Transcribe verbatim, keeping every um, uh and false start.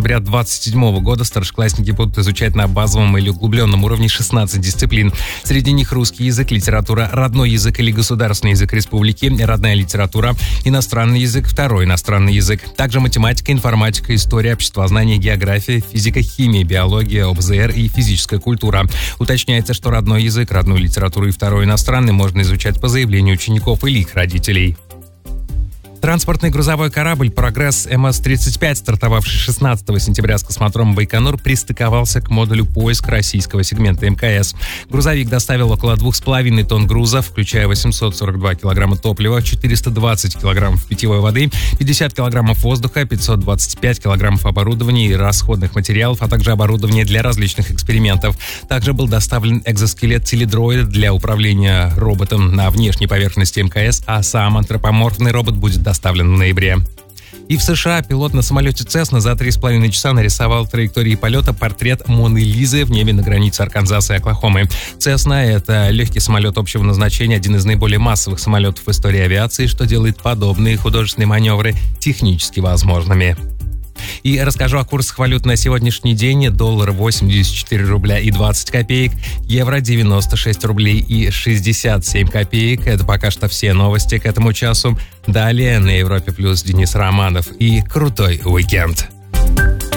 сентября двадцать седьмого года старшеклассники будут изучать на базовом или углубленном уровне шестнадцать дисциплин. Среди них русский язык, литература, родной язык или государственный язык республики, родная литература, иностранный язык, второй иностранный язык. Также математика, информатика, история, обществознание, география, физика, химия, биология, ОБЗР и физическая культура. Уточняется, что родной язык, родную литературу и второй иностранный можно изучать по заявлению учеников или их родителей. Транспортный грузовой корабль «Прогресс эм эс тридцать пять», стартовавший шестнадцатого сентября с космодрома Байконур, пристыковался к модулю поиска российского сегмента эм ка эс. Грузовик доставил около двух с половиной тонн груза, включая восемьсот сорок два килограмма топлива, четыреста двадцать килограммов питьевой воды, пятьдесят килограммов воздуха, пятьсот двадцать пять килограммов оборудования и расходных материалов, а также оборудование для различных экспериментов. Также был доставлен экзоскелет теледроида для управления роботом на внешней поверхности эм ка эс, а сам антропоморфный робот будет доставлен в ноябре. И в США пилот на самолете Cessna за три с половиной часа нарисовал траектории полета портрет Моны Лизы в небе на границе Арканзаса и Оклахомы. Cessna — это легкий самолет общего назначения, один из наиболее массовых самолетов в истории авиации, что делает подобные художественные маневры технически возможными. И расскажу о курсах валют на сегодняшний день. Доллар восемьдесят четыре рубля и двадцать копеек, евро девяносто шесть рублей и шестьдесят семь копеек. Это пока что все новости к этому часу. Далее на Европе Плюс Денис Романов и крутой уикенд.